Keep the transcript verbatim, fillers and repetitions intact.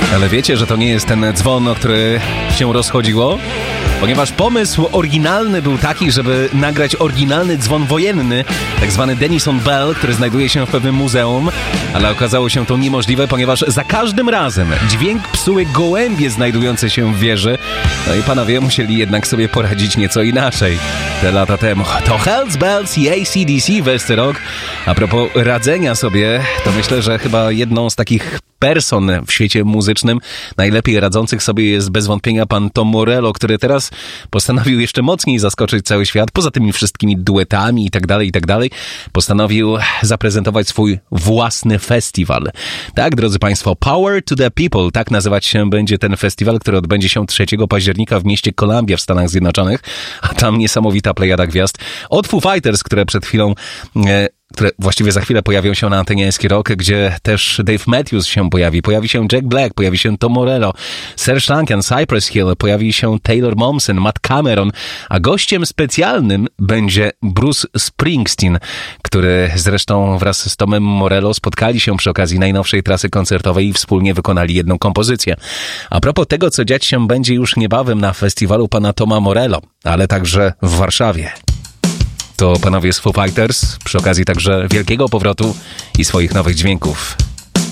Ale wiecie, że to nie jest ten dzwon, o który się rozchodziło? Ponieważ pomysł oryginalny był taki, żeby nagrać oryginalny dzwon wojenny, tak zwany Denison Bell, który znajduje się w pewnym muzeum, ale okazało się to niemożliwe, ponieważ za każdym razem dźwięk psuły gołębie znajdujące się w wieży. No i panowie musieli jednak sobie poradzić nieco inaczej. Te lata temu. To Hells Bells i A C D C Westy Rock. A propos radzenia sobie, to myślę, że chyba jedną z takich person w świecie muzycznym najlepiej radzących sobie jest bez wątpienia pan Tom Morello, który teraz postanowił jeszcze mocniej zaskoczyć cały świat, poza tymi wszystkimi duetami i tak dalej, i tak dalej, postanowił zaprezentować swój własny festiwal. Tak, drodzy państwo, Power to the People, tak nazywać się będzie ten festiwal, który odbędzie się trzeciego października w mieście Columbia w Stanach Zjednoczonych, a tam niesamowita plejada gwiazd. Od Foo Fighters, które przed chwilą e, które właściwie za chwilę pojawią się na antenie Eski Rock, gdzie też Dave Matthews się pojawi, pojawi się Jack Black, pojawi się Tom Morello, Serge Tankian, Cypress Hill, pojawi się Taylor Momsen, Matt Cameron, a gościem specjalnym będzie Bruce Springsteen, który zresztą wraz z Tomem Morello spotkali się przy okazji najnowszej trasy koncertowej i wspólnie wykonali jedną kompozycję. A propos tego, co dziać się będzie już niebawem na festiwalu pana Toma Morello, ale także w Warszawie. To panowie z Foo Fighters, przy okazji także wielkiego powrotu i swoich nowych dźwięków.